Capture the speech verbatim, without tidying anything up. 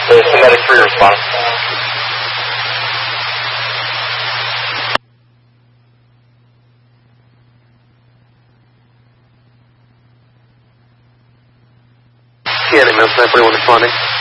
The Synthetic three response. Yeah, I mean, that's everyone responding.